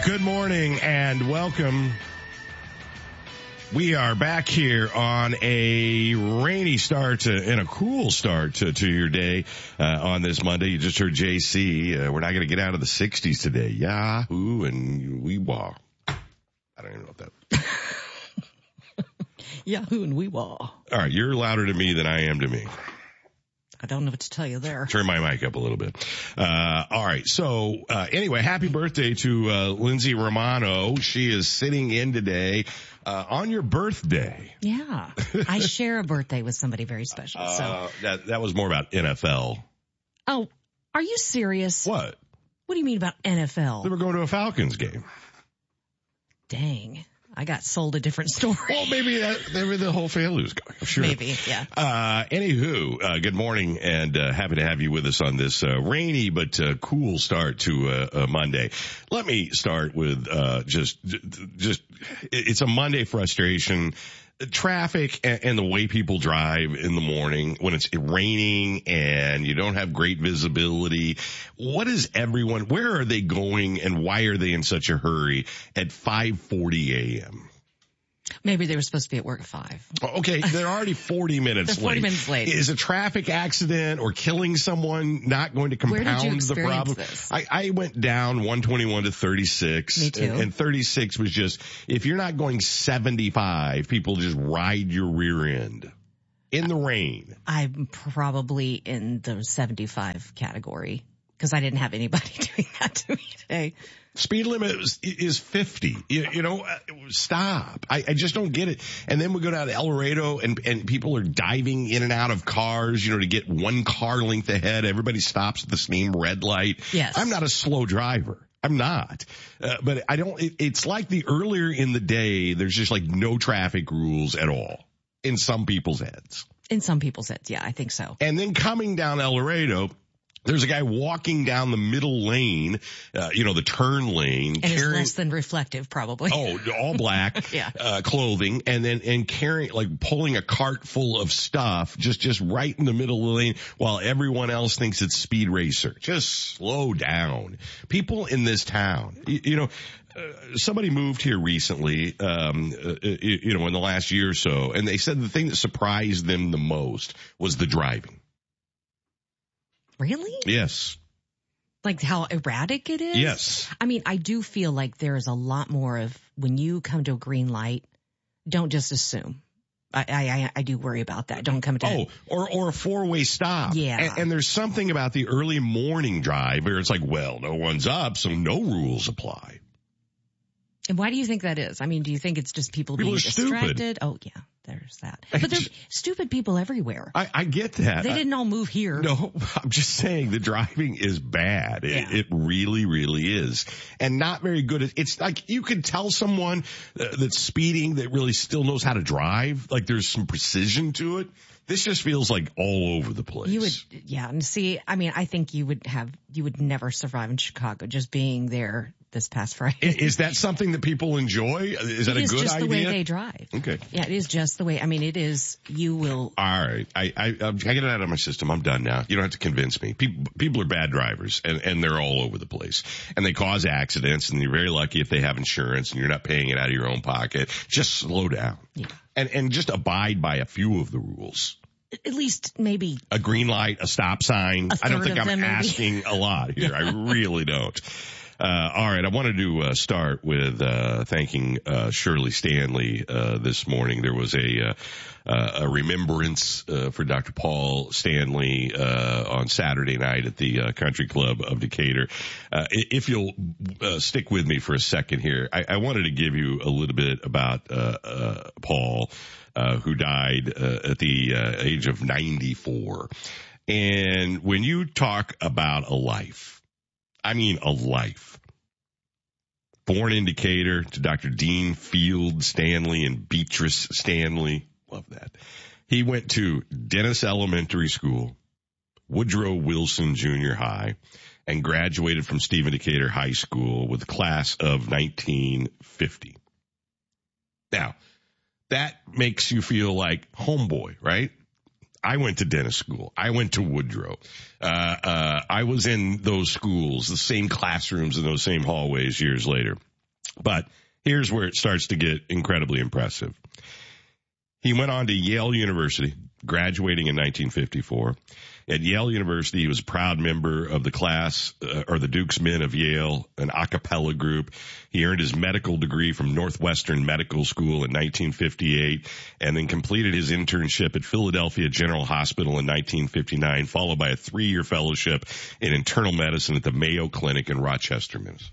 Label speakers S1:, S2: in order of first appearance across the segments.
S1: Good morning and welcome. We are back here on a rainy start and a cool start to your day on this Monday. You just heard JC. We're not going to get out of the 60s today. Yahoo and Weewaw. I don't even know what that.
S2: Yahoo and Weewaw.
S1: All right, you're louder to me than I am to me.
S2: I don't know what to tell you there.
S1: Turn my mic up a little bit. All right. So, anyway, happy birthday to Lindsay Romano. She is sitting in today on your birthday.
S2: Yeah. I share a birthday with somebody very special. So
S1: that was more about NFL.
S2: Oh, are you serious?
S1: What?
S2: What do you mean about NFL?
S1: They were going to a Falcons game.
S2: Dang. I got sold a different story.
S1: Well, maybe the whole family was going. Sure.
S2: Maybe, yeah.
S1: Anywho, good morning and happy to have you with us on this rainy but cool start to Monday. Let me start with just it's a Monday frustration. Traffic and the way people drive in the morning when it's raining and you don't have great visibility. Where are they going and why are they in such a hurry at 5:40 a.m.?
S2: Maybe they were supposed to be at work at 5.
S1: Okay, they're already 40 minutes
S2: they're 40 minutes late.
S1: Is a traffic accident or killing someone not going to compound
S2: Where did you
S1: the problem?
S2: This?
S1: I went down 121 to 36.
S2: Me too.
S1: And 36 was just, if you're not going 75, people just ride your rear end in the rain.
S2: I'm probably in the 75 category because I didn't have anybody doing that to me today.
S1: Speed limit is 50. Stop. I just don't get it. And then we go down to El Dorado and people are diving in and out of cars, to get one car length ahead. Everybody stops at the same red light.
S2: Yes.
S1: I'm not a slow driver. I'm not. But it's like the earlier in the day, there's just like no traffic rules at all in some people's heads.
S2: In some people's heads. Yeah, I think so.
S1: And then coming down El Dorado, there's a guy walking down the middle lane, the turn lane.
S2: And it's less than reflective, probably.
S1: Oh, all black,
S2: yeah.
S1: Clothing, and carrying, pulling a cart full of stuff, just right in the middle of the lane while everyone else thinks it's Speed Racer. Just slow down. People in this town, somebody moved here recently, in the last year or so, and they said the thing that surprised them the most was the driving.
S2: Really?
S1: Yes.
S2: Like how erratic it is?
S1: Yes.
S2: I mean, I do feel like there's a lot more of when you come to a green light, don't just assume. I do worry about that. Don't come to
S1: or a four-way stop.
S2: Yeah.
S1: And there's something about the early morning drive where it's like, well, no one's up, so no rules apply.
S2: And why do you think that is? I mean, do you think it's just people being distracted?
S1: Stupid.
S2: Oh, yeah, there's that. But there's stupid people everywhere.
S1: I get that.
S2: They didn't all move here.
S1: No, I'm just saying the driving is bad.
S2: Yeah.
S1: It really, really is. And not very good. It's like you could tell someone that's speeding that really still knows how to drive. Like there's some precision to it. This just feels like all over the place.
S2: You would, yeah. And see, I mean, I think you would never survive in Chicago just being there this past Friday.
S1: Is that something that people enjoy? Is that a good idea?
S2: It is just the way they drive.
S1: Okay.
S2: Yeah, it is just the way. I mean, it is. You will.
S1: All right. I get it out of my system. I'm done now. You don't have to convince me. People are bad drivers and they're all over the place and they cause accidents and you're very lucky if they have insurance and you're not paying it out of your own pocket. Just slow down.
S2: Yeah. And
S1: just abide by a few of the rules.
S2: At least maybe
S1: a green light, a stop sign. I don't think I'm asking a lot here. I really don't. All right. I wanted to start with thanking Shirley Stanley this morning. There was a remembrance for Dr. Paul Stanley on Saturday night at the Country Club of Decatur. If you'll stick with me for a second here, I wanted to give you a little bit about Paul, who died at the age of 94. And when you talk about a life, I mean a life. Born in Decatur to Dr. Dean Field Stanley and Beatrice Stanley. Love that. He went to Dennis Elementary School, Woodrow Wilson Junior High, and graduated from Stephen Decatur High School with the class of 1950. Now, that makes you feel like homeboy, right? I went to Dennis School. I went to Woodrow. I was in those schools, the same classrooms in those same hallways years later. But here's where it starts to get incredibly impressive. He went on to Yale University, graduating in 1954. At Yale University, he was a proud member of the class, or the Duke's Men of Yale, an a cappella group. He earned his medical degree from Northwestern Medical School in 1958, and then completed his internship at Philadelphia General Hospital in 1959, followed by a 3-year fellowship in internal medicine at the Mayo Clinic in Rochester, Minnesota.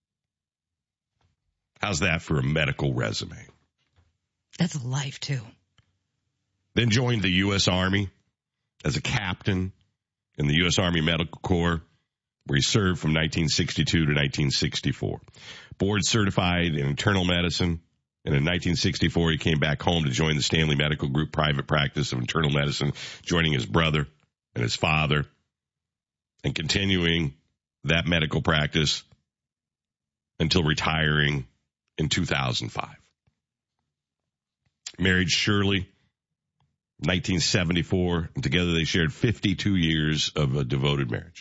S1: How's that for a medical resume?
S2: That's a life, too.
S1: Then joined the U.S. Army as a captain in the U.S. Army Medical Corps, where he served from 1962 to 1964. Board certified in internal medicine, and in 1964 he came back home to join the Stanley Medical Group private practice of internal medicine, joining his brother and his father, and continuing that medical practice until retiring in 2005. Married Shirley, 1974, and together they shared 52 years of a devoted marriage.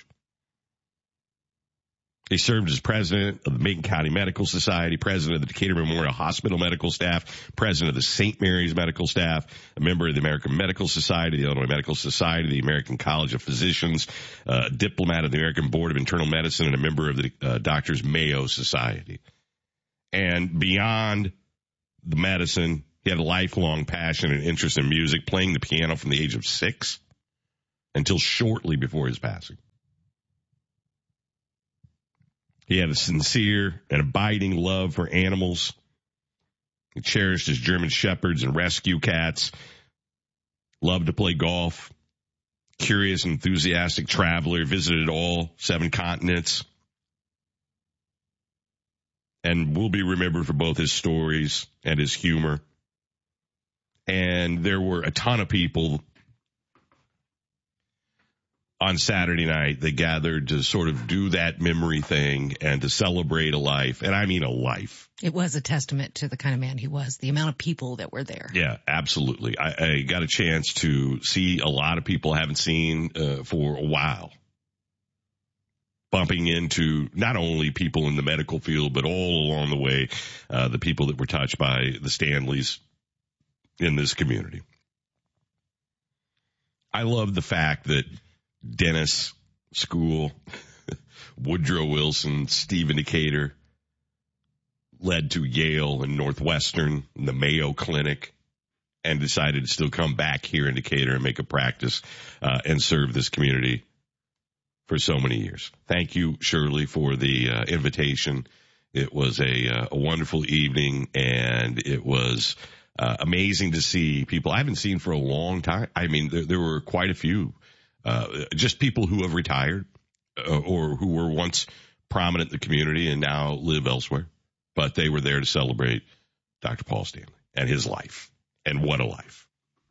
S1: He served as president of the Macon County Medical Society, president of the Decatur Memorial Hospital Medical Staff, president of the St. Mary's Medical Staff, a member of the American Medical Society, the Illinois Medical Society, the American College of Physicians, a diplomat of the American Board of Internal Medicine, and a member of the Doctors Mayo Society. And beyond the medicine, he had a lifelong passion and interest in music, playing the piano from the age of 6 until shortly before his passing. He had a sincere and abiding love for animals. He cherished his German shepherds and rescue cats, loved to play golf, curious and enthusiastic traveler, visited all 7 continents, and will be remembered for both his stories and his humor. And there were a ton of people on Saturday night that gathered to sort of do that memory thing and to celebrate a life. And I mean a life.
S2: It was a testament to the kind of man he was, the amount of people that were there.
S1: Yeah, absolutely. I got a chance to see a lot of people I haven't seen for a while. Bumping into not only people in the medical field, but all along the way, the people that were touched by the Stanleys in this community. I love the fact that Dennis School, Woodrow Wilson, Stephen Decatur led to Yale and Northwestern and the Mayo Clinic, and decided to still come back here in Decatur and make a practice and serve this community for so many years. Thank you, Shirley, for the invitation. It was a wonderful evening, and it was amazing to see people I haven't seen for a long time. I mean, there were quite a few, just people who have retired or who were once prominent in the community and now live elsewhere. But they were there to celebrate Dr. Paul Stanley and his life. And what a life.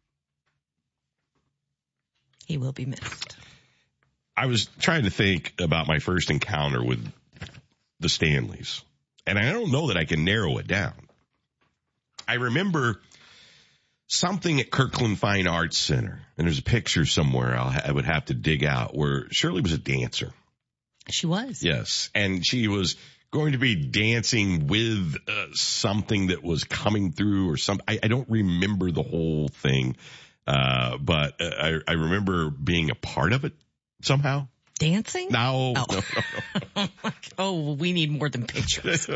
S2: He will be missed.
S1: I was trying to think about my first encounter with the Stanleys, and I don't know that I can narrow it down. I remember something at Kirkland Fine Arts Center, and there's a picture somewhere I would have to dig out, where Shirley was a dancer.
S2: She was.
S1: Yes, and she was going to be dancing with something that was coming through or something. I don't remember the whole thing, but I remember being a part of it somehow.
S2: Dancing?
S1: No.
S2: Oh,
S1: no.
S2: Oh, we need more than pictures.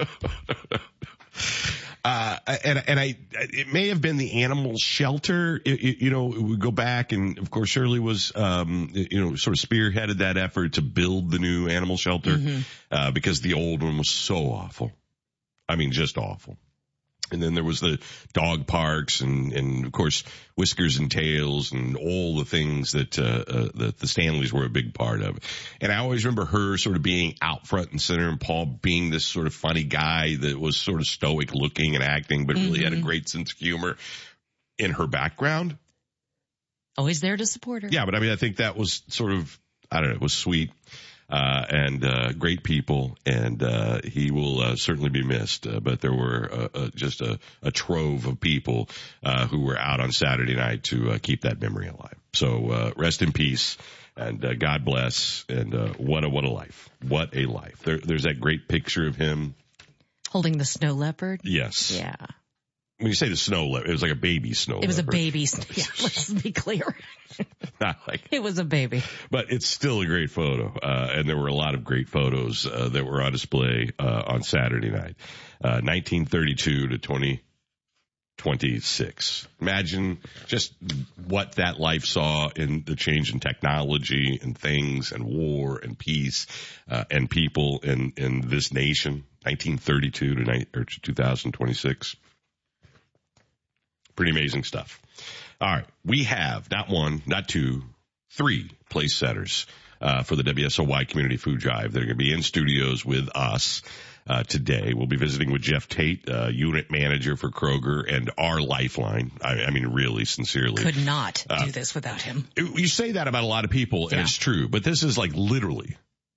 S1: It may have been the animal shelter. We go back, and of course Shirley was, sort of spearheaded that effort to build the new animal shelter, because the old one was so awful. I mean, just awful. And then there was the dog parks and of course Whiskers and Tails and all the things that the Stanleys were a big part of. And I always remember her sort of being out front and center, and Paul being this sort of funny guy that was sort of stoic looking and acting, but really had a great sense of humor in her background.
S2: Always there to support her.
S1: Yeah, but I mean, I think that was sort of, I don't know, it was sweet. And great people, and he will certainly be missed. But there were just a trove of people who were out on Saturday night to keep that memory alive. So rest in peace, and God bless, and what a life. What a life. There's that great picture of him
S2: Holding the snow leopard?
S1: Yes.
S2: Yeah.
S1: When you say the snow leopard, it was like a baby snow leopard.
S2: It was a baby. Yeah, let's be clear.
S1: Not like,
S2: it was a baby.
S1: But it's still a great photo. And there were a lot of great photos that were on display on Saturday night. 1932 to 2026. Imagine just what that life saw in the change in technology and things and war and peace and people in this nation. 1932 to 2026. Pretty amazing stuff. All right. We have not one, not two, three place setters for the WSOY Community Food Drive. They're going to be in studios with us today. We'll be visiting with Jeff Tate, unit manager for Kroger and our lifeline. I mean, really, sincerely.
S2: Could not do this without him.
S1: You say that about a lot of people, and it's true. But this is like literally,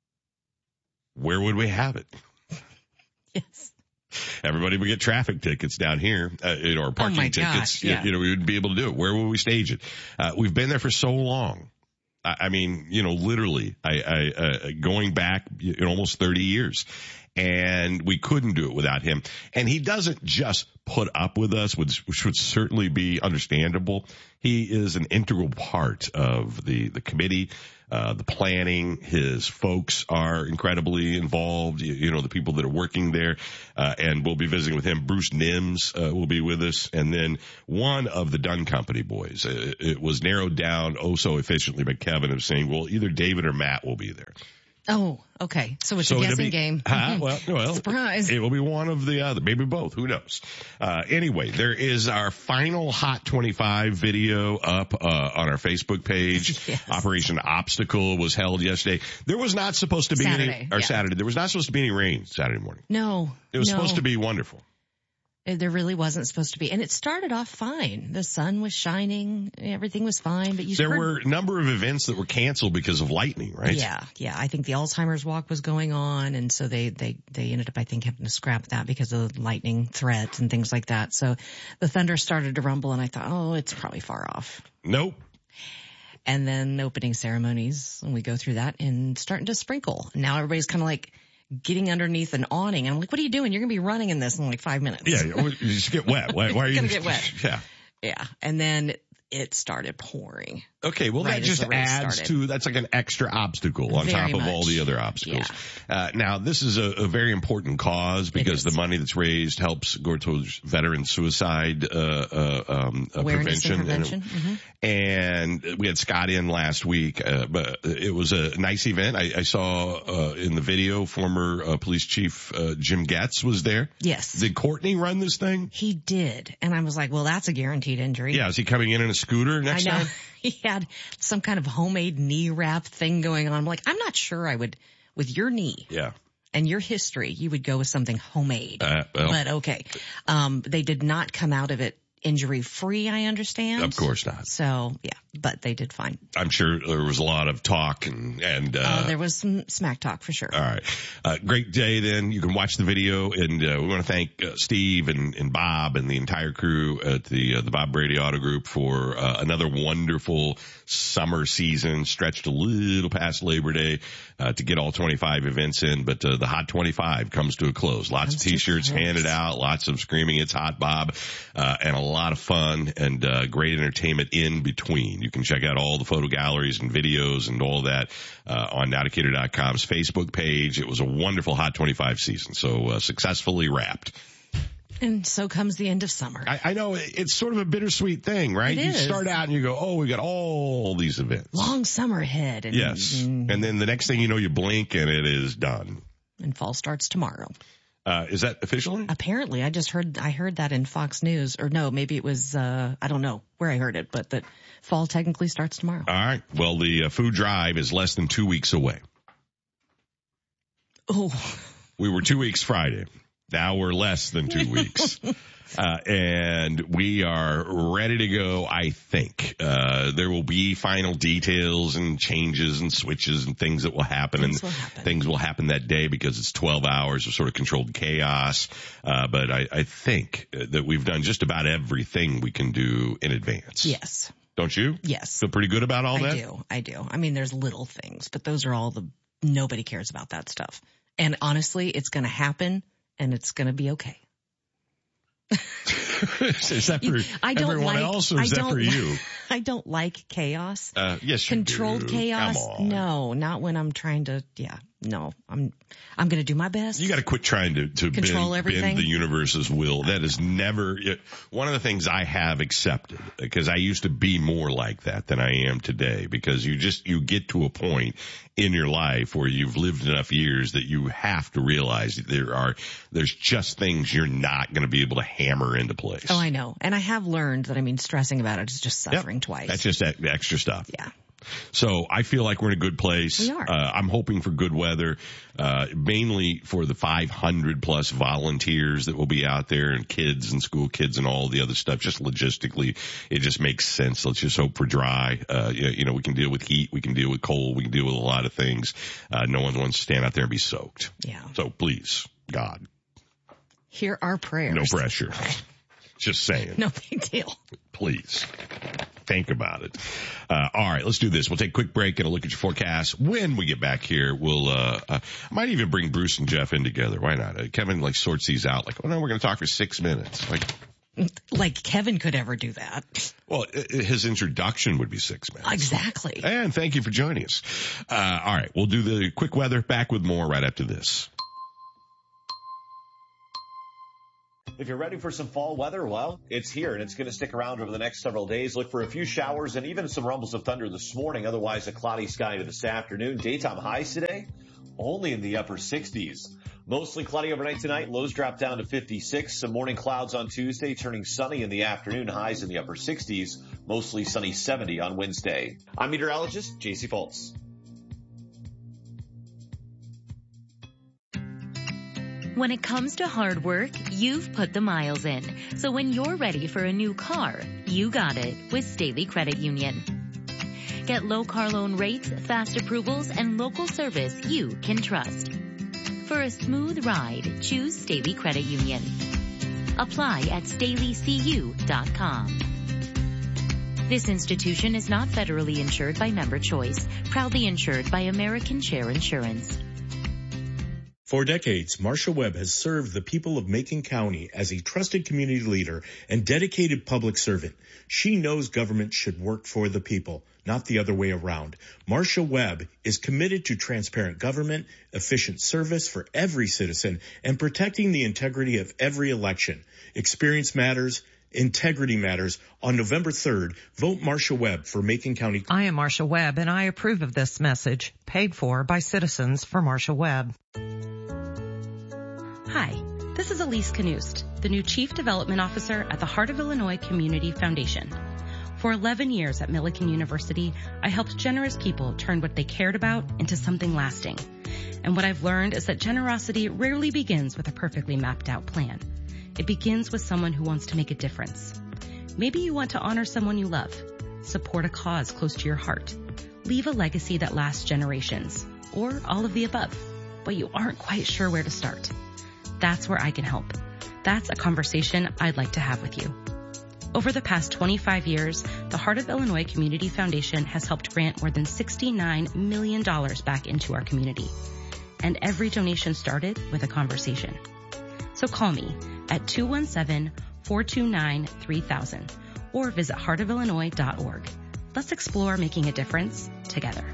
S1: where would we have it?
S2: Yes.
S1: Everybody would get traffic tickets down here, or parking tickets.
S2: Gosh, yeah.
S1: We would be able to do it. Where will we stage it? We've been there for so long. I mean, literally, going back almost 30 years. And we couldn't do it without him. And he doesn't just put up with us, which would certainly be understandable. He is an integral part of the committee, the planning. His folks are incredibly involved, the people that are working there. And we'll be visiting with him. Bruce Nims will be with us. And then one of the Dunn Company boys. It was narrowed down so efficiently by Kevin of saying, well, either David or Matt will be there.
S2: Oh, okay. So it's a guessing game.
S1: Well,
S2: surprise.
S1: It will be one of the other, maybe both. Who knows? Anyway, there is our final Hot 25 video up on our Facebook page.
S2: Yes.
S1: Operation Obstacle was held yesterday. There was not supposed to be Saturday. There was not supposed to be any rain Saturday morning.
S2: No.
S1: It was supposed to be wonderful.
S2: There really wasn't supposed to be. And it started off fine. The sun was shining. Everything was fine. But
S1: there were a number of events that were canceled because of lightning, right?
S2: Yeah. I think the Alzheimer's walk was going on. And so they ended up, I think, having to scrap that because of lightning threats and things like that. So the thunder started to rumble and I thought, oh, it's probably far off.
S1: Nope.
S2: And then opening ceremonies, and we go through that and starting to sprinkle. Now everybody's kind of like getting underneath an awning. And I'm like, what are you doing? You're going to be running in this in like 5 minutes.
S1: Yeah, you just get wet. Why are you
S2: going to get wet?
S1: Yeah.
S2: Yeah. And then it started pouring.
S1: Okay, well that just adds to, that's like an extra obstacle on top of all the other obstacles. Yeah. Now this is a very important cause because the money that's raised helps go towards veteran suicide prevention. And we had Scott in last week, but it was a nice event. I saw in the video former police chief Jim Getz was there.
S2: Yes.
S1: Did Courtney run this thing?
S2: He did, and I was like, well, that's a guaranteed injury.
S1: Yeah, is he coming in a scooter next time?
S2: He had some kind of homemade knee wrap thing going on. I'm like, I'm not sure I would, with your knee.
S1: Yeah.
S2: And your history, you would go with something homemade. But okay. They did not come out of it injury free, I understand.
S1: Of course not.
S2: So yeah, but they did fine.
S1: I'm sure there was a lot of talk and
S2: there was some smack talk for sure.
S1: All right. Great day then. You can watch the video, and we want to thank Steve and Bob and the entire crew at the Bob Brady Auto Group for another wonderful summer season, stretched a little past Labor Day to get all 25 events in, but the Hot 25 comes to a close. Lots of t-shirts handed out, lots of screaming "It's Hot Bob," and a lot of fun and great entertainment in between. You can check out all the photo galleries and videos and all that on nowdecatur.com's Facebook page. It was a wonderful Hot 25 season, so successfully wrapped.
S2: And so comes the end of summer.
S1: I know it's sort of a bittersweet thing, right? You start out and you go, oh, we got all these events.
S2: Long summer ahead. And,
S1: yes. And then the next thing you know, you blink and it is done.
S2: And fall starts tomorrow.
S1: Is that officially?
S2: Apparently. I heard that in Fox News, or no, maybe it was, I don't know where I heard it, but that fall technically starts tomorrow.
S1: All right. Well, the food drive is less than 2 weeks away.
S2: Oh.
S1: We were 2 weeks Friday. Now we're less than 2 weeks. And we are ready to go, I think. There will be final details and changes and switches and things that will happen. Things will happen that day because it's 12 hours of sort of controlled chaos. But I think that we've done just about everything we can do in advance.
S2: Yes.
S1: Don't you?
S2: Yes.
S1: Feel pretty good about all that?
S2: I do. I mean, there's little things, but those are all nobody cares about that stuff. And honestly, it's going to happen and it's going to be okay.
S1: Is that for everyone else, or is that for you?
S2: I don't like chaos.
S1: Yes,
S2: controlled
S1: you do.
S2: chaos.
S1: Come on.
S2: No, not when I'm trying to. Yeah, no, I'm going to do my best.
S1: You got to quit trying to
S2: control everything.
S1: Bend the universe's will. That is never one of the things I have accepted, because I used to be more like that than I am today, because you get to a point in your life where you've lived enough years that you have to realize there's just things you're not going to be able to hammer into place.
S2: Oh, I know. And I have learned that, stressing about it is just suffering twice.
S1: That's just that extra stuff.
S2: Yeah.
S1: So I feel like we're in a good place.
S2: We are.
S1: I'm hoping for good weather, mainly for the 500 plus volunteers that will be out there, and kids and school kids and all the other stuff. Just logistically, it just makes sense. Let's just hope for dry. We can deal with heat. We can deal with cold. We can deal with a lot of things. No one wants to stand out there and be soaked.
S2: Yeah.
S1: So please, God.
S2: Hear our prayers.
S1: No pressure. Just saying.
S2: No big deal.
S1: Please. Think about it. All right, let's do this. We'll take a quick break and a look at your forecast. When we get back here, we'll, I might even bring Bruce and Jeff in together. Why not? Kevin sorts these out we're going to talk for 6 minutes.
S2: Like Kevin could ever do that.
S1: Well, his introduction would be 6 minutes.
S2: Exactly.
S1: And thank you for joining us. All right, we'll do the quick weather. Back with more right after this.
S3: If you're ready for some fall weather, well, it's here, and it's going to stick around over the next several days. Look for a few showers and even some rumbles of thunder this morning. Otherwise, a cloudy sky into this afternoon. Daytime highs today, only in the upper 60s. Mostly cloudy overnight tonight. Lows drop down to 56. Some morning clouds on Tuesday, turning sunny in the afternoon. Highs in the upper 60s. Mostly sunny 70 on Wednesday. I'm meteorologist JC Foltz.
S4: When it comes to hard work, you've put the miles in. So when you're ready for a new car, you got it with Staley Credit Union. Get low car loan rates, fast approvals, and local service you can trust. For a smooth ride, choose Staley Credit Union. Apply at StaleyCU.com. This institution is not federally insured by Member Choice, proudly insured by American Share Insurance.
S5: For decades, Marsha Webb has served the people of Macon County as a trusted community leader and dedicated public servant. She knows government should work for the people, not the other way around. Marsha Webb is committed to transparent government, efficient service for every citizen, and protecting the integrity of every election. Experience matters. Integrity matters. On November 3rd, vote Marsha Webb for Macon County.
S6: I am Marsha Webb, and I approve of this message, paid for by citizens for Marsha Webb.
S7: Hi, this is Elise Knust, the new Chief Development Officer at the Heart of Illinois Community Foundation. For 11 years at Millikan University, I helped generous people turn what they cared about into something lasting. And what I've learned is that generosity rarely begins with a perfectly mapped out plan. It begins with someone who wants to make a difference. Maybe you want to honor someone you love, support a cause close to your heart, leave a legacy that lasts generations, or all of the above, but you aren't quite sure where to start. That's where I can help. That's a conversation I'd like to have with you. Over the past 25 years, the Heart of Illinois Community Foundation has helped grant more than $69 million back into our community. And every donation started with a conversation. So call me at 217-429-3000 or visit heartofillinois.org. Let's explore making a difference together.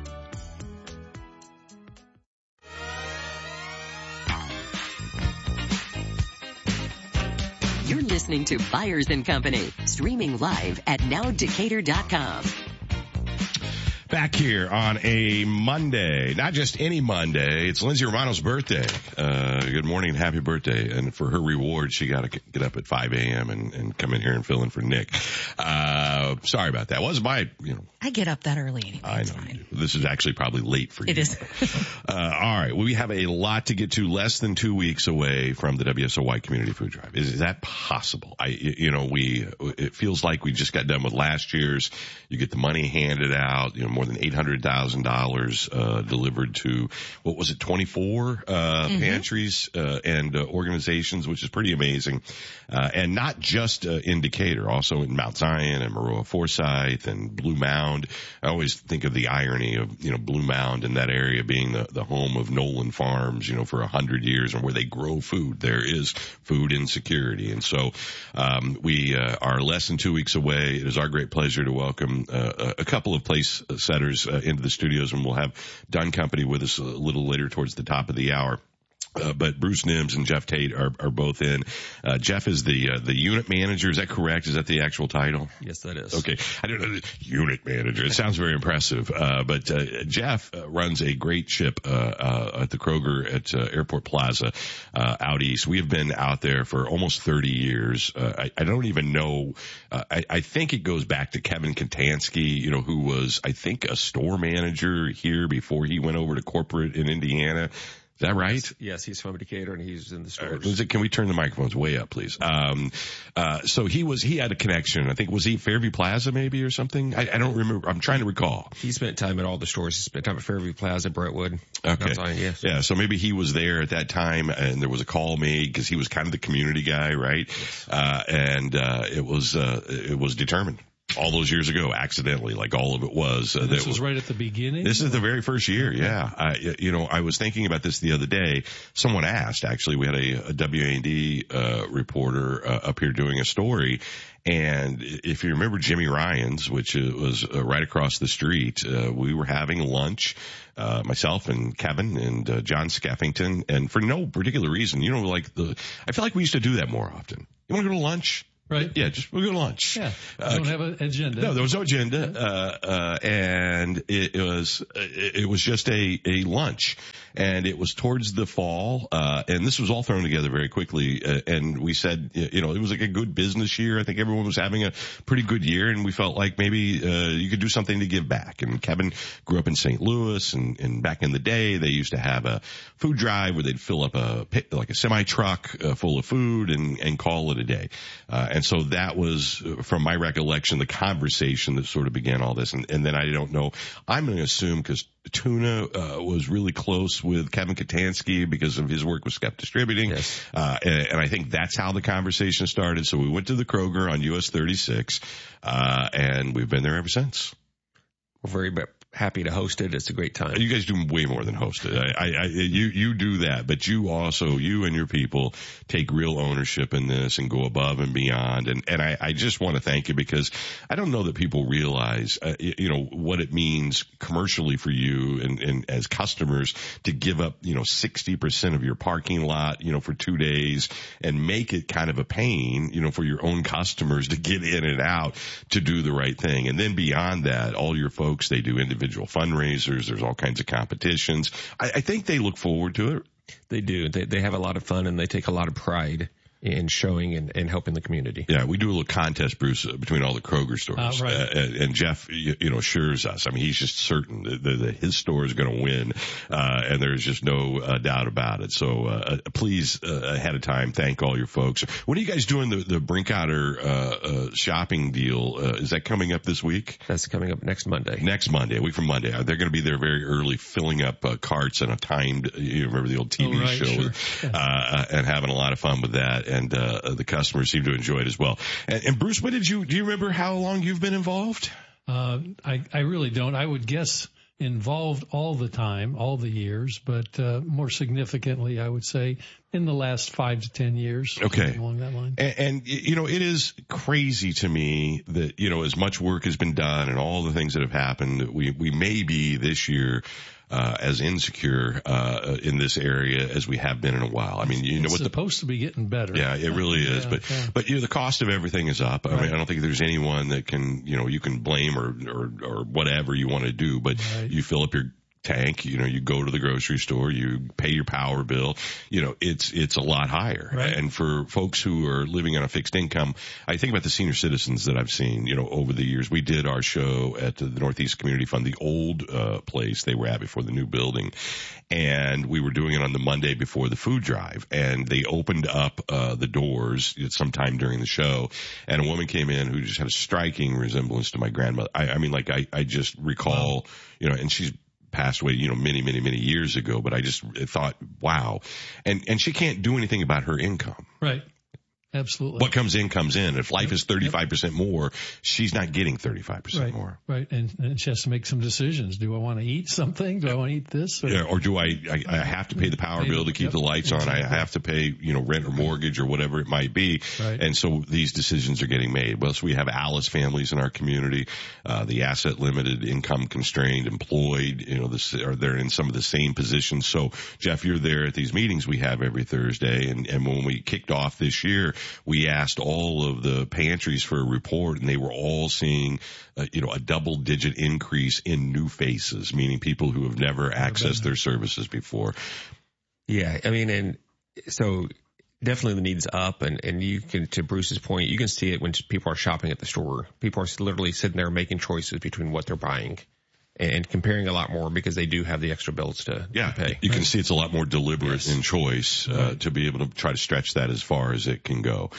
S8: You're listening to Byers & Company, streaming live at nowdecatur.com.
S1: Back here on a Monday, not just any Monday, it's Lindsay Romano's birthday. Good morning and happy birthday. And for her reward, she got to get up at 5 a.m. and come in here and fill in for Nick. Sorry about that. It wasn't my,
S2: I get up that early anyway.
S1: I know. This is actually probably late for you.
S2: It is.
S1: All right. Well, we have a lot to get to, less than 2 weeks away from the WSOY Community Food Drive. Is that possible? It feels like we just got done with last year's. You get the money handed out, more than $800,000 delivered to, 24 pantries and organizations, which is pretty amazing. And not just in Decatur, also in Mount Zion and Maroa Forsyth and Blue Mound. I always think of the irony of, Blue Mound and that area being the home of Nolan Farms, for 100 years, and where they grow food. There is food insecurity. And so we are less than 2 weeks away. It is our great pleasure to welcome a couple of place setters into the studios, and we'll have Dunn Company with us a little later towards the top of the hour. But Bruce Nims and Jeff Tate are both in. Jeff is the unit manager. Is that correct? Is that the actual title?
S9: Yes, that is.
S1: Okay. I don't know. Unit manager. It sounds very impressive. But Jeff runs a great ship at the Kroger at Airport Plaza out east. We have been out there for almost 30 years. I don't even know. I think it goes back to Kevin Katansky, who was, I think, a store manager here before he went over to corporate in Indiana. Is that right?
S9: Yes, he's from Decatur and he's in the stores.
S1: Can we turn the microphones way up, please? So he had a connection. I think, was he Fairview Plaza maybe or something? I don't remember. I'm trying to recall.
S9: He spent time at all the stores. He spent time at Fairview Plaza, Brentwood.
S1: Okay.
S9: Yes.
S1: Yeah. So maybe he was there at that time and there was a call made because he was kind of the community guy, right? Yes. And it was determined. All those years ago, accidentally, like all of it was.
S10: This was right at the beginning?
S1: This is the very first year, yeah. I was thinking about this the other day. Someone asked, actually, we had a WAND reporter up here doing a story. And if you remember Jimmy Ryan's, which was right across the street, we were having lunch, myself and Kevin and John Skeffington. And for no particular reason, I feel like we used to do that more often. You want to go to lunch?
S10: Right.
S1: Yeah, we'll go to lunch.
S10: Yeah. Don't have an agenda.
S1: No, there was no agenda. And it was just a lunch. And it was towards the fall. And this was all thrown together very quickly. And we said, it was like a good business year. I think everyone was having a pretty good year. And we felt like maybe, you could do something to give back. And Kevin grew up in St. Louis. And back in the day, they used to have a food drive where they'd fill up a semi truck full of food and call it a day. And so that was, from my recollection, the conversation that sort of began all this. And then I don't know, I'm going to assume because Tuna was really close with Kevin Katansky because of his work with Skep Distributing.
S9: Yes.
S1: And I think that's how the conversation started. So we went to the Kroger on US 36, and we've been there ever since.
S9: We're very happy to host it. It's a great time.
S1: You guys do way more than host it. You do that, but you and your people take real ownership in this and go above and beyond. And I just want to thank you because I don't know that people realize, what it means commercially for you and as customers to give up, 60% of your parking lot, for 2 days and make it kind of a pain, for your own customers to get in and out to do the right thing. And then beyond that, all your folks, they do individual fundraisers. There's all kinds of competitions. I think they look forward to it.
S9: They do. They have a lot of fun and they take a lot of pride in showing and helping the community.
S1: Yeah, we do a little contest, Bruce, between all the Kroger stores.
S10: Right.
S1: And Jeff, assures us. I mean, he's just certain that his store is going to win, and there's just no doubt about it. So please, ahead of time, thank all your folks. When are you guys doing the Brinkotter shopping deal? Is that coming up this week?
S9: That's coming up next Monday.
S1: Next Monday, a week from Monday. They're going to be there very early, filling up carts and a timed, remember the old TV show,
S10: sure.
S1: And having a lot of fun with that. And the customers seem to enjoy it as well. And Bruce, do you remember how long you've been involved?
S10: I really don't. I would guess involved all the time, all the years, but more significantly, I would say in the last 5 to 10 years.
S1: Okay.
S10: Along that line.
S1: And it is crazy to me that, as much work has been done and all the things that have happened, that we may be this year as insecure in this area as we have been in a while. I mean,
S10: it's supposed to be getting better.
S1: Yeah, it really is. But the cost of everything is up. I mean, I don't think there's anyone that can, you can blame or whatever you want to do, but you fill up your tank. You go to the grocery store, you pay your power bill. It's a lot higher.
S10: Right.
S1: And for folks who are living on a fixed income, I think about the senior citizens that I've seen, over the years. We did our show at the Northeast Community Fund, the old place they were at before the new building. And we were doing it on the Monday before the food drive, and they opened up the doors sometime during the show, and a woman came in who just had a striking resemblance to my grandmother. I just recall, and she's passed away, many, many, many years ago, but I just thought, wow. And she can't do anything about her income.
S10: Right. Absolutely.
S1: What comes in. If life is 35% more, she's not getting 35% more.
S10: Right. And she has to make some decisions. Do I want to eat something? Do I want to eat this?
S1: Or do I have to pay the power bill to keep the lights on? I have to pay, rent or mortgage or whatever it might be.
S10: Right.
S1: And so these decisions are getting made. Well, so we have Alice families in our community, the asset limited, income constrained, employed, they're in some of the same positions. So Jeff, you're there at these meetings we have every Thursday. And when we kicked off this year, we asked all of the pantries for a report, and they were all seeing, a double-digit increase in new faces, meaning people who have never accessed their services before.
S9: Yeah, and so definitely the need's up, and you can, to Bruce's point, you can see it when people are shopping at the store. People are literally sitting there making choices between what they're buying and comparing a lot more because they do have the extra bills to pay.
S1: You can see it's a lot more deliberate in choice to be able to try to stretch that as far as it can go.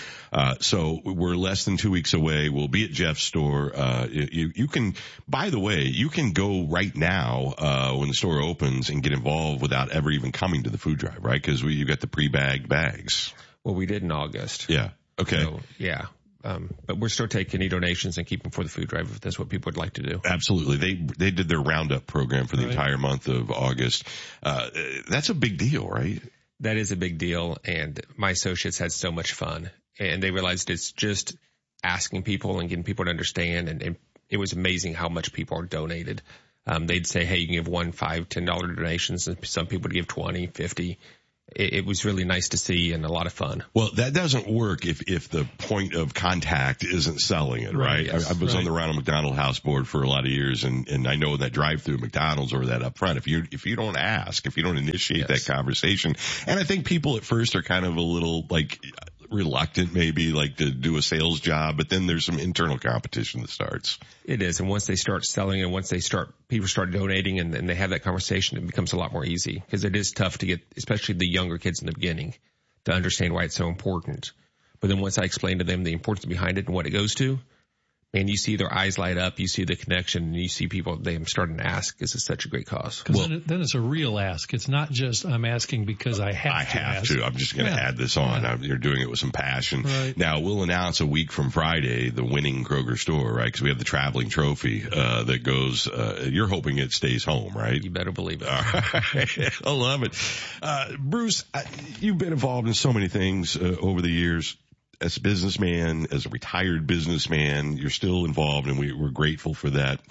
S1: So we're less than 2 weeks away. We'll be at Jeff's store. You can, by the way, you can go right now when the store opens and get involved without ever even coming to the food drive, right? Because you got the pre-bagged bags.
S9: Well, we did in August.
S1: Yeah. Okay.
S9: So, yeah. But we're still taking any donations and keep them for the food drive if that's what people would like to do.
S1: Absolutely. They did their roundup program for the entire month of August. That's a big deal, right?
S9: That is a big deal. And my associates had so much fun, and they realized it's just asking people and getting people to understand. And it was amazing how much people donated. They'd say, hey, you can give $1, $5, $10 donations. And some people would give 20, 50. It was really nice to see and a lot of fun.
S1: Well, that doesn't work if the point of contact isn't selling it, right?
S10: Yes,
S1: I was on the Ronald McDonald House Board for a lot of years, and I know that drive-through McDonald's or that up front, if you don't ask, if you don't initiate that conversation, and I think people at first are kind of a little reluctant maybe to do a sales job, but then there's some internal competition that starts.
S9: It is. And once they start selling and once people start donating and they have that conversation, it becomes a lot more easy because it is tough to get, especially the younger kids in the beginning, to understand why it's so important. But then once I explain to them the importance behind it and what it goes to, man, you see their eyes light up, you see the connection, and you see people, them starting to ask, this is such a great cause.
S10: Because then it's a real ask. It's not just I'm asking because I have to.
S1: I'm just going to add this on. You're doing it with some passion.
S10: Right.
S1: Now, we'll announce a week from Friday the winning Kroger store, right? Because we have the traveling trophy that goes, you're hoping it stays home, right?
S9: You better believe it.
S1: All right. I love it. Bruce, you've been involved in so many things over the years. As a businessman, as a retired businessman, you're still involved, and we're grateful for that.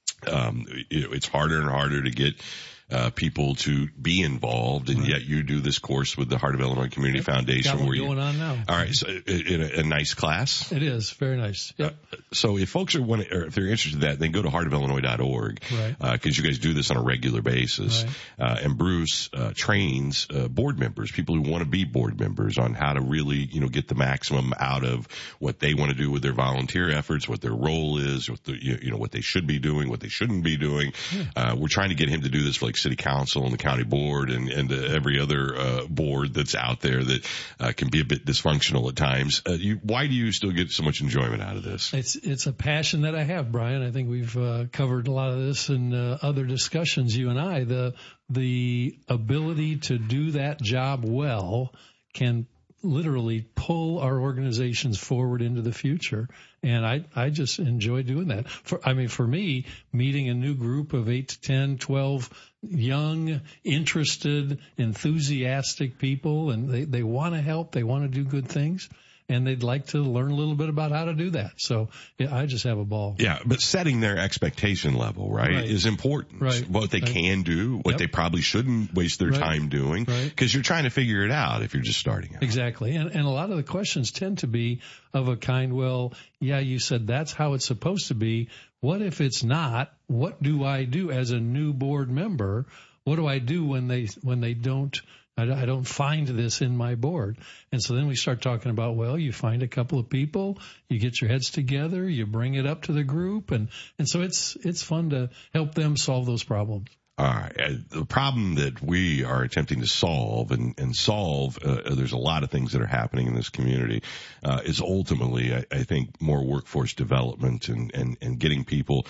S1: It's harder and harder to get people to be involved, and yet you do this course with the Heart of Illinois Community Foundation.
S10: Got one going on now.
S1: All right, so a nice class.
S10: It is very nice. Yep.
S1: So if folks or if they're interested in that, then go to heartofillinois.org,
S10: right?
S1: Because you guys do this on a regular basis. Right. And Bruce trains board members, people who want to be board members, on how to really get the maximum out of what they want to do with their volunteer efforts, what their role is, what what they should be doing, what they shouldn't be doing. We're trying to get him to do this for city council and the county board and every other board that's out there that can be a bit dysfunctional at times. Why do you still get so much enjoyment out of this?
S10: It's a passion that I have, Brian. I think we've covered a lot of this in other discussions, you and I. The ability to do that job well can literally pull our organizations forward into the future. And I just enjoy doing that. For me, meeting a new group of 8 to 10, 12 young, interested, enthusiastic people, and they want to help, they want to do good things, and they'd like to learn a little bit about how to do that. So I just have a ball.
S1: Yeah, but setting their expectation level, right, is important.
S10: Right.
S1: What they can do, what they probably shouldn't waste their time doing, because you're trying to figure it out if you're just starting out.
S10: Exactly. And a lot of the questions tend to be of a kind, well, yeah, you said that's how it's supposed to be. what if it's not? What do I do as a new board member? What do I do when they don't? I don't find this in my board. And so then we start talking about, well, you find a couple of people, you get your heads together, you bring it up to the group. And so it's fun to help them solve those problems.
S1: All right. The problem that we are attempting to solve and solve, there's a lot of things that are happening in this community, is ultimately, I think, more workforce development and getting people,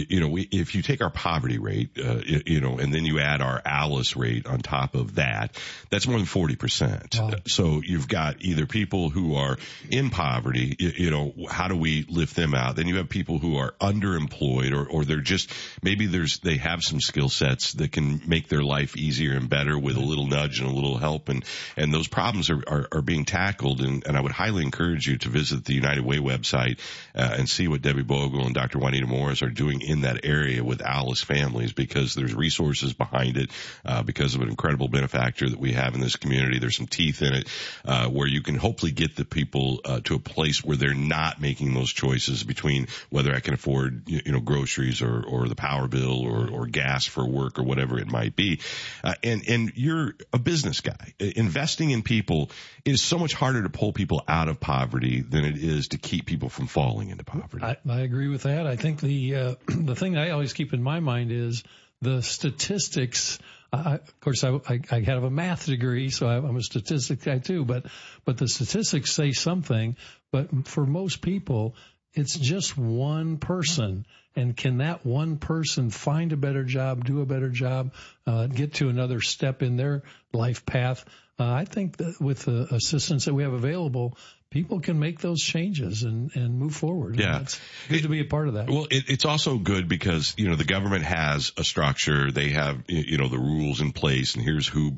S1: if you take our poverty rate, and then you add our ALICE rate on top of that, that's more than 40%. Wow. So you've got either people who are in poverty, how do we lift them out? Then you have people who are underemployed or they're just, maybe they have some skill sets that can make their life easier and better with a little nudge and a little help. And those problems are being tackled. And I would highly encourage you to visit the United Way website, and see what Debbie Bogle and Dr. Juanita Morris are doing in that area with ALICE families, because there's resources behind it, because of an incredible benefactor that we have in this community. There's some teeth in it, where you can hopefully get the people, to a place where they're not making those choices between whether I can afford, groceries or the power bill or gas for work or whatever it might be. And you're a business guy. Investing in people is so much harder to pull people out of poverty than it is to keep people from falling into poverty.
S10: I agree with that. I think the thing I always keep in my mind is the statistics. Of course, I have a math degree, so I'm a statistics guy too, but the statistics say something. But for most people, it's just one person. And can that one person find a better job, do a better job, get to another step in their life path? I think that with the assistance that we have available, people can make those changes and move forward.
S1: Yeah.
S10: And it's good to be a part of that.
S1: Well, it's also good because, the government has a structure. They have, the rules in place, and here's who,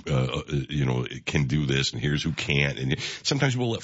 S1: can do this and here's who can't. And sometimes we'll let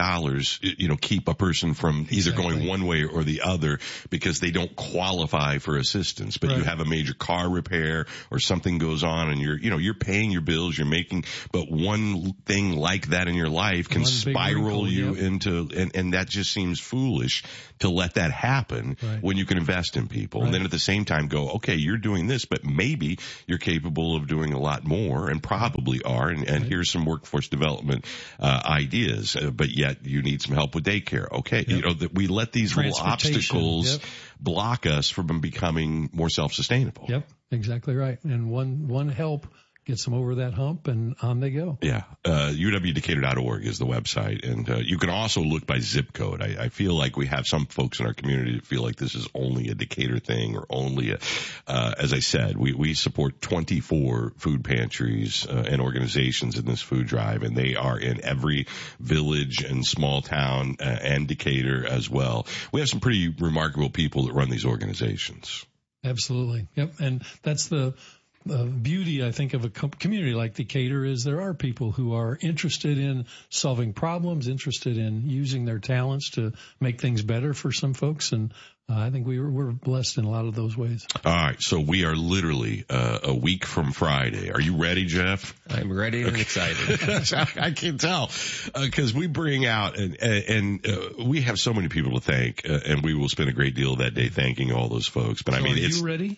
S1: $500, keep a person from either going one way or the other because they don't qualify for assistance. But you have a major car repair or something goes on and you're paying your bills, you're making, but one thing like that in your life can spiral you into, and that just seems foolish to let that happen when you can invest in people. And then at the same time go, okay, you're doing this, but maybe you're capable of doing a lot more and probably are. And here's some workforce development, ideas, but yet you need some help with daycare. Okay. That we let these little obstacles block us from becoming more self-sustainable.
S10: Yep. Exactly right. And one help gets them over that hump, and on they go.
S1: Yeah. UWDecatur.org is the website. And you can also look by zip code. I feel like we have some folks in our community that feel like this is only a Decatur thing or only as I said, we support 24 food pantries and organizations in this food drive, and they are in every village and small town and Decatur as well. We have some pretty remarkable people that run these organizations.
S10: Absolutely. Yep. And that's the beauty, I think, of a community like Decatur is there are people who are interested in solving problems, interested in using their talents to make things better for some folks. And I think we're blessed in a lot of those ways.
S1: All right. So we are literally a week from Friday. Are you ready, Jeff?
S9: I'm ready and excited.
S1: I can tell because we bring out and we have so many people to thank, and we will spend a great deal of that day thanking all those folks. But
S10: so
S1: I mean,
S10: are you ready?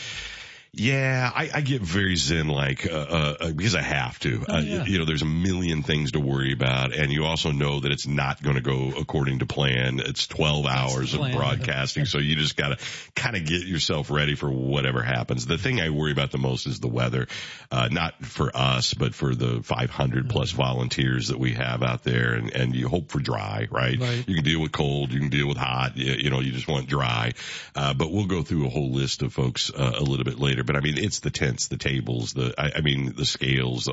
S1: Yeah, I get very zen-like, because I have to. There's a million things to worry about, and you also know that it's not going to go according to plan. It's 12 hours of broadcasting, so you just gotta kind of get yourself ready for whatever happens. The thing I worry about the most is the weather, not for us, but for the 500 plus volunteers that we have out there, and you hope for dry, right? You can deal with cold, you can deal with hot, you just want dry. But we'll go through a whole list of folks, a little bit later. But I mean, it's the tents, the tables, the scales,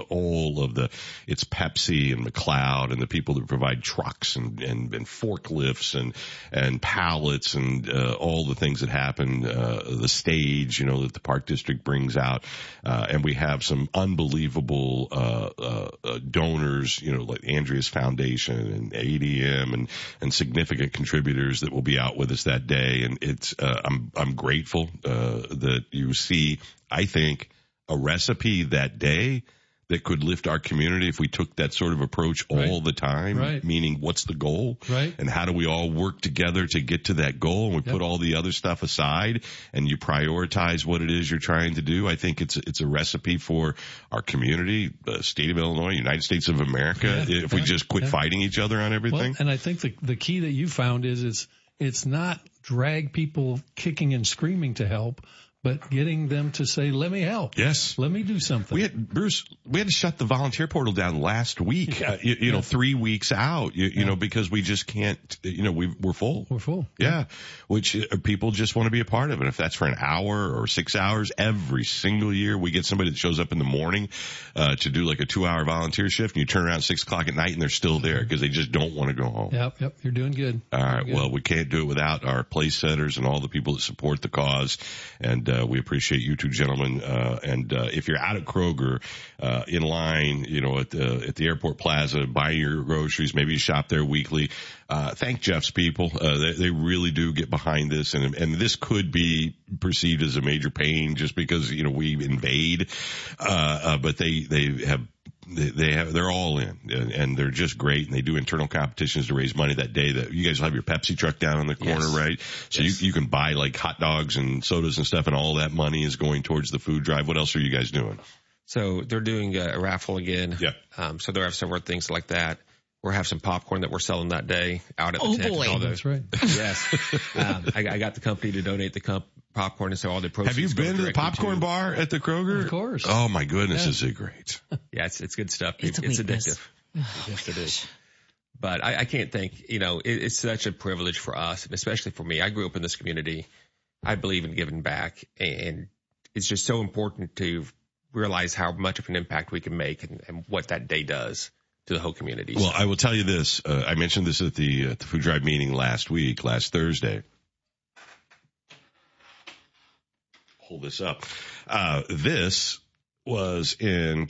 S1: it's Pepsi and McLeod and the people that provide trucks and forklifts and pallets and, all the things that happen, the stage, that the Park District brings out. And we have some unbelievable, donors, like Andreas Foundation and ADM and significant contributors that will be out with us that day. And it's, I'm grateful, that you see, I think, a recipe that day that could lift our community if we took that sort of approach all the time?
S10: Right.
S1: Meaning, what's the goal?
S10: Right.
S1: And how do we all work together to get to that goal? And we put all the other stuff aside and you prioritize what it is you're trying to do. I think it's a recipe for our community, the state of Illinois, United States of America, if we just quit fighting each other on everything.
S10: Well, and I think the key that you found is it's not drag people kicking and screaming to help, but getting them to say, let me help.
S1: Yes.
S10: Let me do something.
S1: Bruce, we had to shut the volunteer portal down last week, you know, 3 weeks out, you know, because we just can't, you know, we're full.
S10: We're full.
S1: Yeah. Which people just want to be a part of it. If that's for an hour or 6 hours, every single year we get somebody that shows up in the morning, to do like a 2-hour volunteer shift, and you turn around at 6 o'clock at night and they're still there because they just don't want to go home.
S10: Yep. You're doing good.
S1: All right. Well, we can't do it without our place setters and all the people that support the cause. And, we appreciate you two gentlemen. And if you're out at Kroger, in line, you know, at the airport plaza, buying your groceries, maybe you shop there weekly, thank Jeff's people. They really do get behind this. And this could be perceived as a major pain just because, you know, we invade. But they're all in and they're just great, and they do internal competitions to raise money that day. That you guys will have your Pepsi truck down on the corner, right? So you can buy like hot dogs and sodas and stuff, and all that money is going towards the food drive. What else are you guys doing?
S9: So they're doing a raffle again.
S1: Yeah.
S9: So they'll have several things like that. We'll have some popcorn that we're selling that day out at the tent.
S2: Boy.
S10: That's right.
S9: Yes. I got the company to donate the popcorn, and so all the proceeds.
S1: Have you been to the popcorn bar at the Kroger?
S10: Of course.
S1: Oh my goodness, is it great?
S9: Yeah, it's good stuff.
S2: It's
S9: addictive. Yes, it is. But I can't think, you know, it's such a privilege for us, and especially for me. I grew up in this community. I believe in giving back, and it's just so important to realize how much of an impact we can make and what that day does to the whole community.
S1: Well, I will tell you this. I mentioned this at the food drive meeting last Thursday. Hold this up. This was in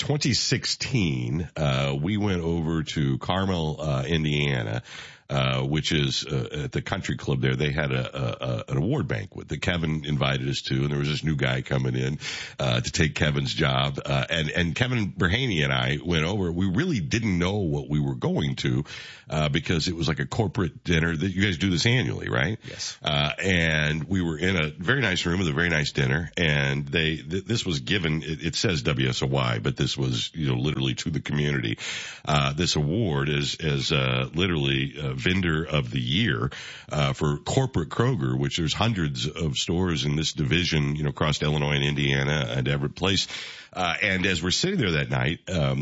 S1: 2016. We went over to Carmel, Indiana, which is at the country club there. They had an award banquet that Kevin invited us to, and there was this new guy coming in to take Kevin's job. And Kevin Berhaney and I went over. We really didn't know what we were going to because it was like a corporate dinner. That you guys do this annually, right?
S9: Yes.
S1: And we were in a very nice room with a very nice dinner, and this was given. It says WSOY, but this was, you know, literally to the community. This award is literally vendor of the year for corporate Kroger, which there's hundreds of stores in this division, you know, across Illinois and Indiana and every place. And as we're sitting there that night,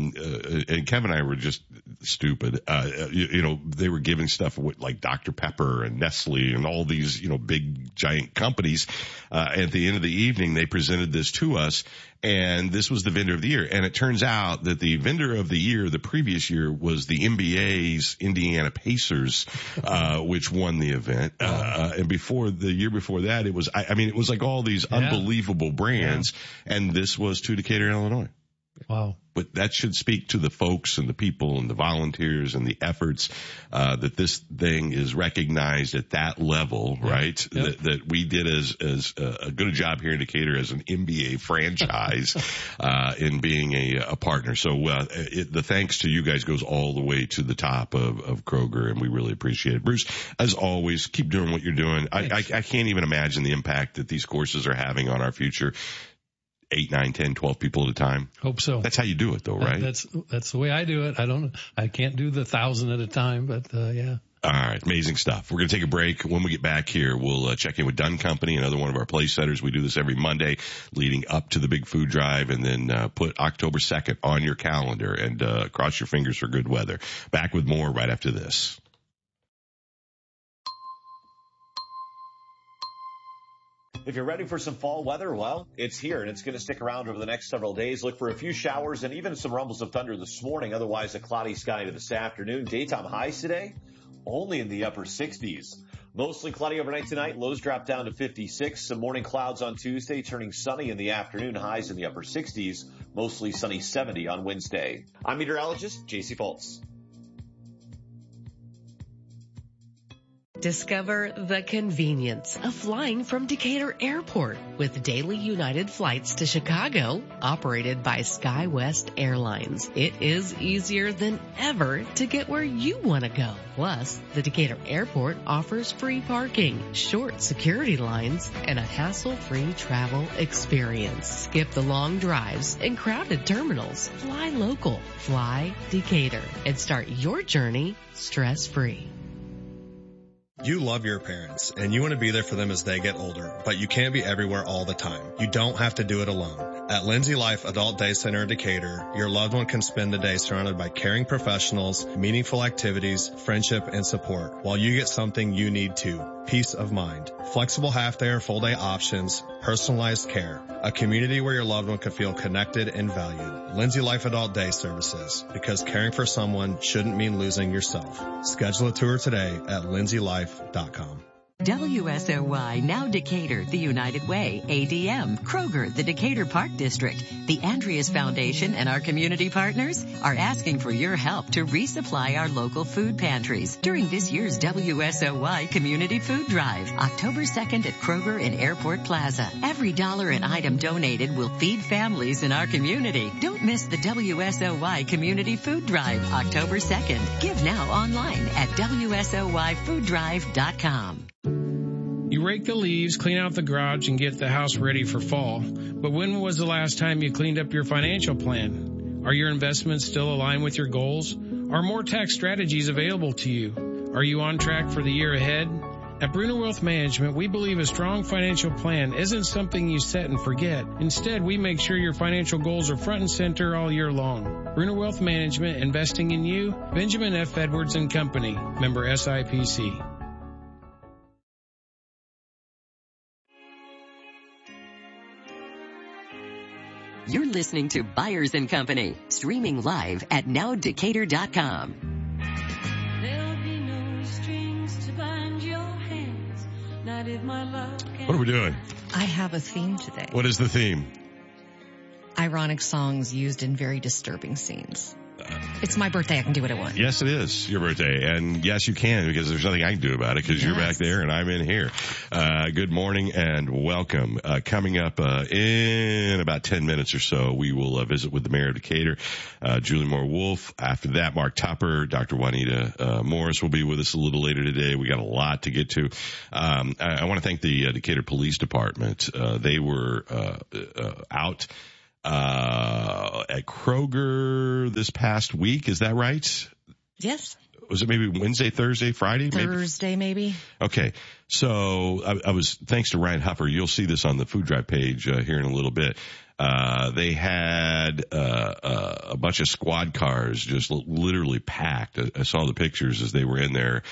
S1: and Kevin and I were just stupid, you know, they were giving stuff like Dr. Pepper and Nestle and all these, you know, big giant companies. At the end of the evening, they presented this to us, and this was the vendor of the year. And it turns out that the vendor of the year the previous year was the NBA's Indiana Pacers, which won the event. And the year before that, it was, it was like all these unbelievable brands. Yeah. And this was to Decatur, Illinois.
S10: Wow.
S1: But that should speak to the folks and the people and the volunteers and the efforts, that this thing is recognized at that level, right? Yep. That we did as a good job here in Decatur as an NBA franchise, in being a partner. So, the thanks to you guys goes all the way to the top of Kroger, and we really appreciate it. Bruce, as always, keep doing what you're doing. I can't even imagine the impact that these courses are having on our future. 8, 9, 10, 12 people at a time.
S10: Hope so.
S1: That's how you do it though, right?
S10: That's the way I do it. I can't do the 1,000 at a time, but yeah.
S1: All right. Amazing stuff. We're going to take a break. When we get back here, we'll check in with Dunn Company, another one of our place setters. We do this every Monday leading up to the big food drive, and then put October 2nd on your calendar and cross your fingers for good weather. Back with more right after this.
S3: If you're ready for some fall weather, well, it's here, and it's going to stick around over the next several days. Look for a few showers and even some rumbles of thunder this morning. Otherwise, a cloudy sky to this afternoon. Daytime highs today, only in the upper 60s. Mostly cloudy overnight tonight. Lows drop down to 56. Some morning clouds on Tuesday, turning sunny in the afternoon. Highs in the upper 60s. Mostly sunny 70 on Wednesday. I'm meteorologist J.C. Fultz.
S11: Discover the convenience of flying from Decatur Airport with daily United flights to Chicago, operated by SkyWest Airlines. It is easier than ever to get where you want to go. Plus, the Decatur Airport offers free parking, short security lines, and a hassle-free travel experience. Skip the long drives and crowded terminals. Fly local. Fly Decatur. And start your journey stress-free.
S12: You love your parents, and you want to be there for them as they get older, but you can't be everywhere all the time. You don't have to do it alone. At Lindsay Life Adult Day Center in Decatur, your loved one can spend the day surrounded by caring professionals, meaningful activities, friendship, and support, while you get something you need too, peace of mind. Flexible half-day or full-day options, personalized care, a community where your loved one can feel connected and valued. Lindsay Life Adult Day Services, because caring for someone shouldn't mean losing yourself. Schedule a tour today at lindsaylife.com.
S8: WSOY, now Decatur, the United Way, ADM, Kroger, the Decatur Park District, the Andreas Foundation, and our community partners are asking for your help to resupply our local food pantries during this year's WSOY Community Food Drive, October 2nd at Kroger in Airport Plaza. Every dollar an item donated will feed families in our community. Don't miss the WSOY Community Food Drive, October 2nd. Give now online at WSOYFoodDrive.com.
S13: You rake the leaves, clean out the garage, and get the house ready for fall. But when was the last time you cleaned up your financial plan? Are your investments still aligned with your goals? Are more tax strategies available to you? Are you on track for the year ahead? At Bruner Wealth Management, we believe a strong financial plan isn't something you set and forget. Instead, we make sure your financial goals are front and center all year long. Bruner Wealth Management, investing in you. Benjamin F. Edwards & Company, member SIPC.
S8: You're listening to Byers & Company, streaming live at nowdecatur.com.
S14: There'll be no strings to bind your hands, not if my love can.
S1: What are we doing?
S2: I have a theme today.
S1: What is the theme?
S2: Ironic songs used in very disturbing scenes. It's my birthday. I can do what I want.
S1: Yes, it is your birthday. And yes, you can, because there's nothing I can do about it, because you're back there and I'm in here. Good morning and welcome. Coming up in about 10 minutes or so, we will visit with the mayor of Decatur, Julie Moore-Wolf. After that, Mark Tupper, Dr. Juanita Morris will be with us a little later today. We got a lot to get to. I want to thank the Decatur Police Department. They were out at Kroger this past week. Is that right?
S2: Yes.
S1: Was it maybe Wednesday, Thursday, Friday?
S2: Thursday, maybe.
S1: Okay. So I was, thanks to Ryan Huffer, you'll see this on the food drive page here in a little bit. They had a bunch of squad cars just literally packed. I saw the pictures as they were in there.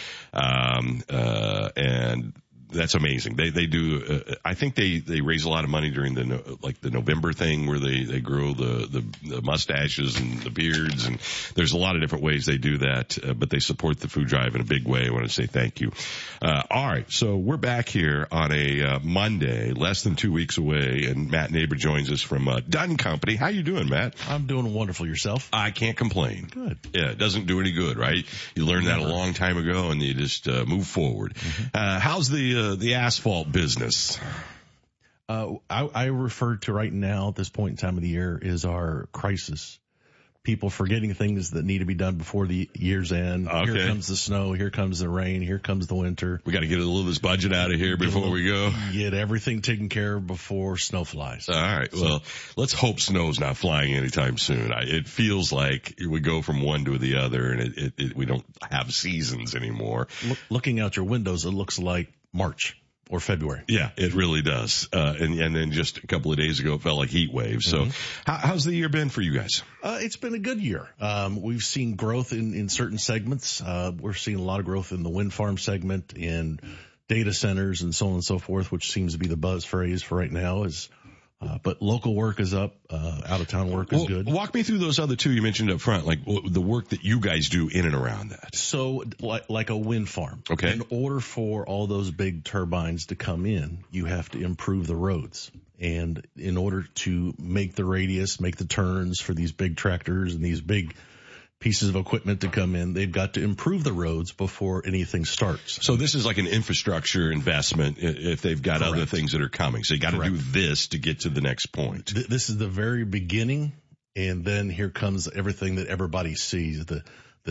S1: And that's amazing. They do, I think they raise a lot of money during the November thing where they grow the mustaches and the beards, and there's a lot of different ways they do that, but they support the food drive in a big way. I want to say thank you. All right. So we're back here on a Monday, less than 2 weeks away, and Matt Neighbor joins us from Dunn Company. How you doing, Matt?
S15: I'm doing wonderful. Yourself?
S1: I can't complain.
S15: Good.
S1: Yeah. It doesn't do any good, right? You learned that a long time ago and you just move forward. Mm-hmm. How's the asphalt business?
S15: I refer to right now at this point in time of the year is our crisis. People forgetting things that need to be done before the year's end. Okay. Here comes the snow. Here comes the rain. Here comes the winter.
S1: We got to get a little of this budget out of here before we go.
S15: Get everything taken care of before snow flies.
S1: All right. Well, let's hope snow's not flying anytime soon. It feels like we go from one to the other, and we don't have seasons anymore.
S15: Looking out your windows, it looks like March or February.
S1: Yeah, it really does. And then just a couple of days ago, it felt like heat waves. So how's the year been for you guys?
S15: It's been a good year. We've seen growth in certain segments. We're seeing a lot of growth in the wind farm segment, in data centers and so on and so forth, which seems to be the buzz phrase for right now. But local work is up, out of town work is good.
S1: Walk me through those other two you mentioned up front, like the work that you guys do in and around that.
S15: So like a wind farm.
S1: Okay.
S15: In order for all those big turbines to come in, you have to improve the roads. And in order to make the radius, make the turns for these big tractors and these big pieces of equipment to come in. They've got to improve the roads before anything starts.
S1: So this is like an infrastructure investment if they've got other things that are coming. So you got to do this to get to the next point.
S15: This is the very beginning, and then here comes everything that everybody sees, the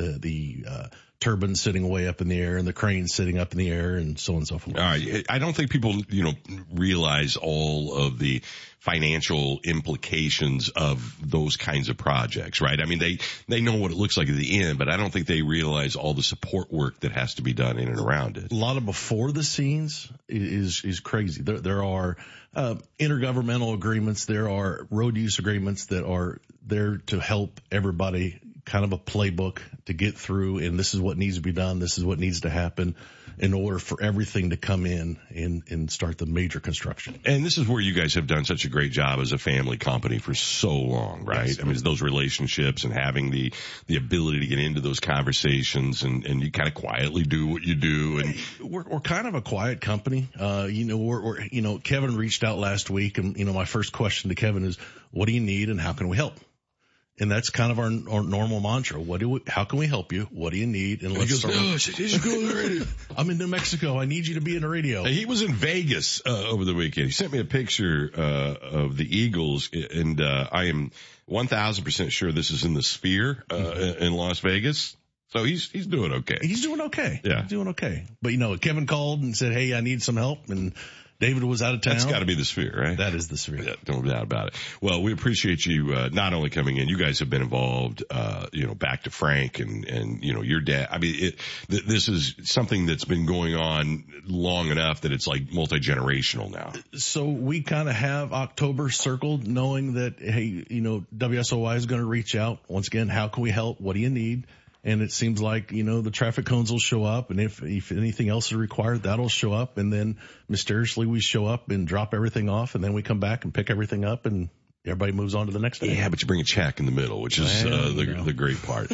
S15: turbine sitting way up in the air and the crane sitting up in the air and so on and so forth.
S1: All right. I don't think people, realize all of the financial implications of those kinds of projects, right? I mean, they know what it looks like at the end, but I don't think they realize all the support work that has to be done in and around it.
S15: A lot of before the scenes is crazy. There are intergovernmental agreements. There are road use agreements that are there to help everybody, kind of a playbook to get through, and this is what needs to be done, this is what needs to happen in order for everything to come in and start the major construction.
S1: And this is where you guys have done such a great job as a family company for so long, right? Yes. I mean, it's those relationships and having the ability to get into those conversations and you kind of quietly do what you do. And
S15: we're kind of a quiet company. Kevin reached out last week, and my first question to Kevin is, what do you need and how can we help? And that's kind of our normal mantra. How can we help you? What do you need? And let's start. I'm in New Mexico. I need you to be in the radio.
S1: He was in Vegas over the weekend. He sent me a picture of the Eagles, and I am 1,000% sure this is in the Sphere in Las Vegas. So he's doing okay.
S15: He's doing okay.
S1: Yeah,
S15: he's doing okay. But Kevin called and said, "Hey, I need some help," and David was out of town.
S1: That's got to be the Sphere, right?
S15: That is the Sphere.
S1: Yeah, no doubt about it. Well, we appreciate you not only coming in. You guys have been involved, back to Frank and your dad. I mean, this is something that's been going on long enough that it's like multi-generational now.
S15: So we kind of have October circled, knowing that, hey, WSOY is going to reach out. Once again, how can we help? What do you need? And it seems like, the traffic cones will show up, and if anything else is required, that'll show up, and then mysteriously we show up and drop everything off, and then we come back and pick everything up, and everybody moves on to the next day.
S1: Yeah, but you bring a check in the middle, which is the great part.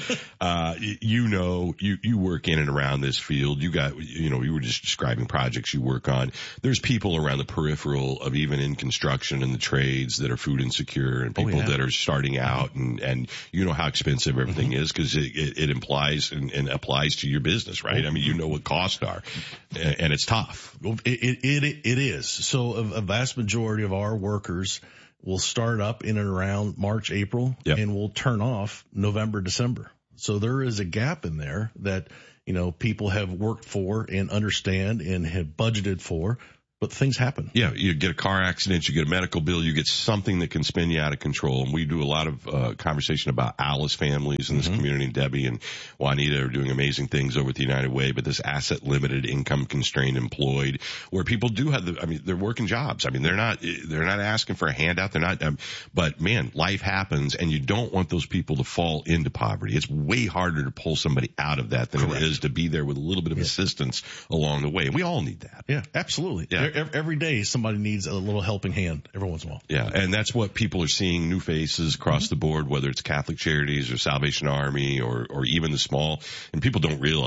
S1: You work in and around this field. You were just describing projects you work on. There's people around the peripheral of even in construction and the trades that are food insecure, and people that are starting out, and you know how expensive everything is, because it implies and applies to your business, right? I mean, you know what costs are, and it's tough.
S15: It is. So a vast majority of our workers will start up in and around March, April, and will turn off November, December. So there is a gap in there that, people have worked for and understand and have budgeted for, but things happen.
S1: Yeah, you get a car accident, you get a medical bill, you get something that can spin you out of control. And we do a lot of conversation about Alice families in this community. Debbie and Juanita are doing amazing things over at the United Way, but this asset limited, income constrained employed, where people do have they're working jobs. I mean, they're not asking for a handout. They're not, but man, life happens, and you don't want those people to fall into poverty. It's way harder to pull somebody out of that than it is to be there with a little bit of assistance along the way. And we all need that.
S15: Yeah, absolutely. Yeah. Every day somebody needs a little helping hand every once in a while.
S1: Yeah, and that's what people are seeing, new faces across the board, whether it's Catholic Charities or Salvation Army or even the small, and people don't realize